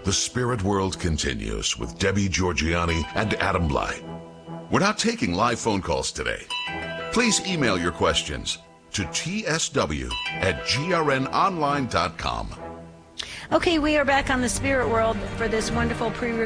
The Spirit World continues with Debbie Georgianni and Adam Blai. We're not taking live phone calls today. Please email your questions to tsw@grnonline.com. Okay, we are back on the Spirit World for this wonderful